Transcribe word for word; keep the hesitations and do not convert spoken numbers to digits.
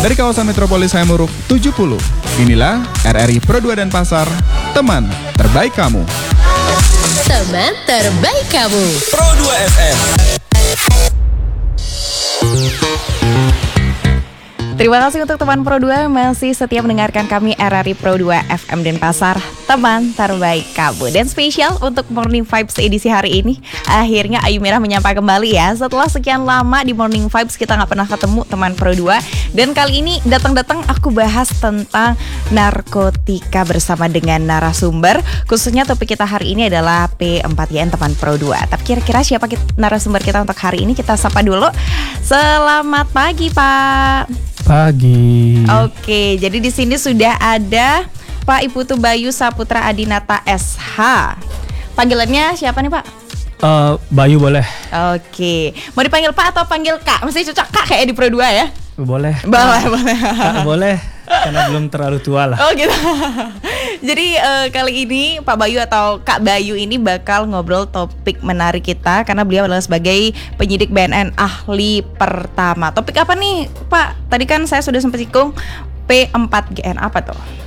Dari kawasan Metropolis Hayamuruk tujuh puluh. Inilah R R I Pro dua Denpasar, teman terbaik kamu. Teman terbaik kamu. Pro dua F M. Terima kasih untuk teman Pro dua masih setia mendengarkan kami R R I Pro dua F M Denpasar, teman terbaik kamu. Dan spesial untuk Morning Vibes edisi hari ini, akhirnya Ayu Merah menyapa kembali ya. Setelah sekian lama di Morning Vibes kita gak pernah ketemu teman Pro dua. Dan kali ini datang-datang aku bahas tentang narkotika bersama dengan narasumber. Khususnya topik kita hari ini adalah P empat Y N teman Pro dua. Tapi kira-kira siapa kita, narasumber kita untuk hari ini? Kita sapa dulu. Selamat pagi Pak. Pagi. Oke, jadi di sini sudah ada Pak Iputu Bayu Saputra Adinata S H. Panggilannya siapa nih Pak? Uh, Bayu boleh. Oke, mau dipanggil Pak atau panggil Kak? Masih cocok Kak kayak di Pro dua ya? Boleh. Boleh, boleh. Kak, boleh, karena belum terlalu tua lah. Oh gitu. Jadi uh, kali ini Pak Bayu atau Kak Bayu ini bakal ngobrol topik menarik kita karena beliau adalah sebagai penyidik B N N ahli pertama. Topik apa nih Pak? Tadi kan saya sudah sempat singgung P empat G N, apa tuh?